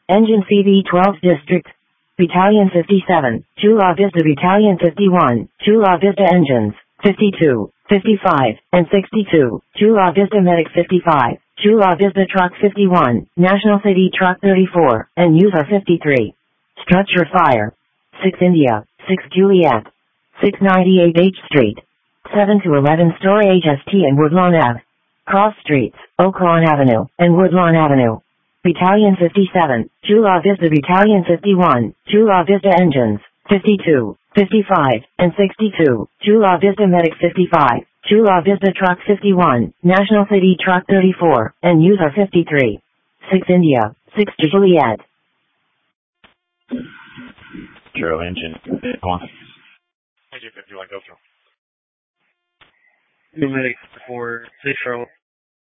Engine CV-12 District. Battalion 57, Chula Vista Battalion 51, Chula Vista Engines, 52, 55, and 62, Chula Vista Medic 55, Chula Vista Truck 51, National City Truck 34, and User 53. Structure Fire. 6 India, 6 Juliet. 698 H Street. 7 to 11 story HST and Woodlawn Ave. Cross Streets, Oaklawn Avenue, and Woodlawn Avenue. Battalion 57, Chula Vista Battalion 51, Chula Vista Engines, 52, 55, and 62, Chula Vista Medic 55, Chula Vista Truck 51, National City Truck 34, and User 53. 6 India, 6 Juliet. Zero engine. Go on. Thank you, 51, go through. Medic for 6 Charlotte.